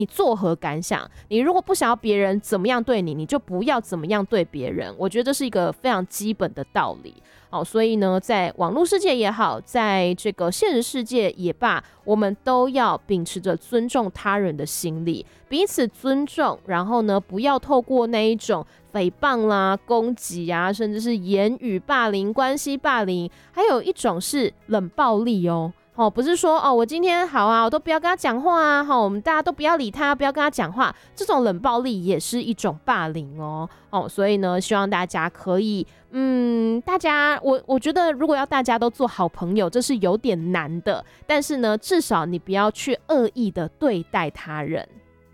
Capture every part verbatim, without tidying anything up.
你作何感想？你如果不想要别人怎么样对你，你就不要怎么样对别人。我觉得这是一个非常基本的道理。好，所以呢，在网络世界也好，在这个现实世界也罢，我们都要秉持着尊重他人的心理，彼此尊重，然后呢，不要透过那一种诽谤啦、攻击啊，甚至是言语霸凌、关系霸凌，还有一种是冷暴力哦。哦，不是说哦，我今天好啊，我都不要跟他讲话啊，好，我们大家都不要理他，不要跟他讲话，这种冷暴力也是一种霸凌哦。哦，所以呢，希望大家可以，嗯，大家，我我觉得如果要大家都做好朋友，这是有点难的，但是呢，至少你不要去恶意的对待他人。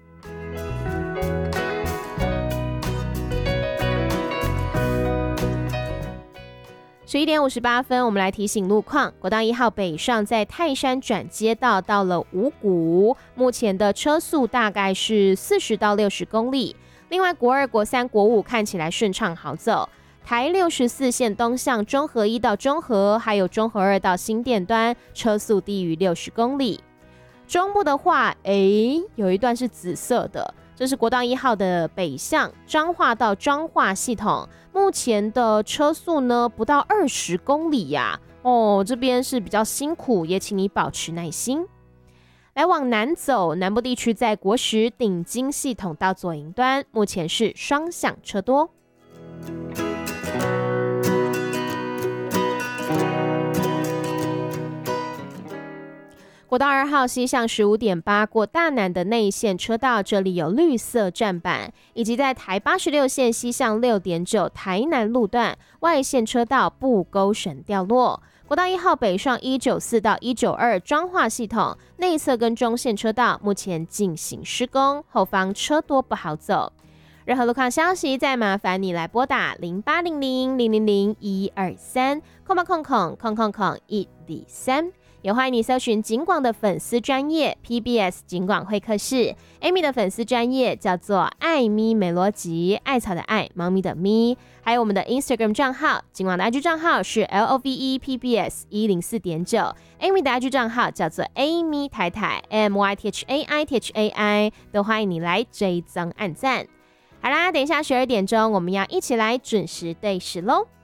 十一点五十八分，我们来提醒路况。国道一号北上在泰山转接道到了五股，目前的车速大概是四十到六十公里。另外，国二、国三、国五看起来顺畅好走。台六十四线东向中和一到中和，还有中和二到新店端，车速低于六十公里。中部的话，诶，有一段是紫色的。这是国道一号的北向彰化到彰化系统，目前的车速呢不到二十公里呀、啊，哦，这边是比较辛苦，也请你保持耐心。来往南走，南部地区在国十顶金系统到左营端，目前是双向车多。国道二号西向 十五点八 过大南的内线车道，这里有绿色站板，以及在台八十六线西向 六点九 台南路段外线车道布沟绳掉落。国道一号北上一九四到一九二彰化系统内侧跟中线车道目前进行施工，后方车多不好走。任何路况消息，再麻烦你来拨打零八零零零零零一二三空八空空空空空一零三。也欢迎你搜寻警广的粉丝专页 P B S 警广会客室 ，Amy 的粉丝专页叫做艾咪美罗吉，艾草的艾，猫咪的咪，还有我们的 Instagram 账号，警广的 I G 账号是 L O V E P B S 一零四点九 ，Amy 的 I G 账号叫做 Amy 太太 M Y T H A I T H A I， 都欢迎你来追踪按赞。好啦，等一下十二点钟，我们要一起来准时对时喽。